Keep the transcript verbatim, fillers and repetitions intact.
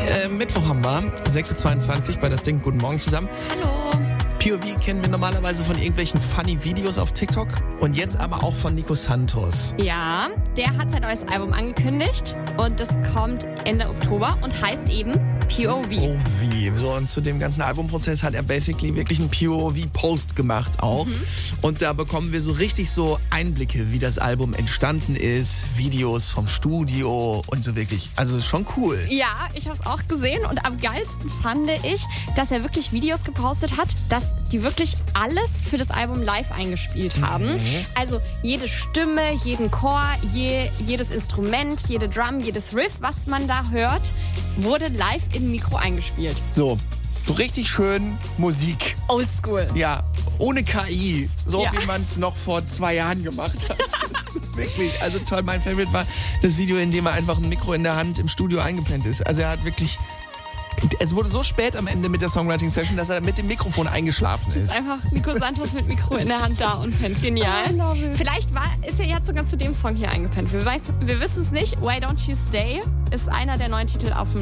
Äh, Mittwoch haben wir, sechs Uhr zweiundzwanzig bei das Ding. Guten Morgen zusammen. Hallo. P O V kennen wir normalerweise von irgendwelchen funny Videos auf TikTok und jetzt aber auch von Nico Santos. Ja, der hat sein neues Album angekündigt und das kommt Ende Oktober und heißt eben P O V. P O V. So, und zu dem ganzen Albumprozess hat er basically wirklich einen P O V-Post gemacht auch. Mhm. Und da bekommen wir so richtig so Einblicke, wie das Album entstanden ist, Videos vom Studio und so wirklich. Also schon cool. Ja, ich habe es auch gesehen und am geilsten fand ich, dass er wirklich Videos gepostet hat, dass die wirklich alles für das Album live eingespielt haben. Mhm. Also jede Stimme, jeden Chor, je, jedes Instrument, jede Drum, jedes Riff, was man da hört, wurde live im Mikro eingespielt. So, so richtig schön Musik. Oldschool. Ja, ohne K I, so Ja. wie man es noch vor zwei Jahren gemacht hat. Wirklich, also toll. Mein Favorite war das Video, in dem er einfach ein Mikro in der Hand im Studio eingepennt ist. Also er hat wirklich... Es wurde so spät am Ende mit der Songwriting-Session, dass er mit dem Mikrofon eingeschlafen ist. Einfach Nico Santos mit Mikro in der Hand da und pennt. Genial. I love it. Vielleicht war, ist er jetzt sogar zu dem Song hier eingepennt. Wir, weiß- wir wissen es nicht. Why Don't You Stay ist einer der neuen Titel auf dem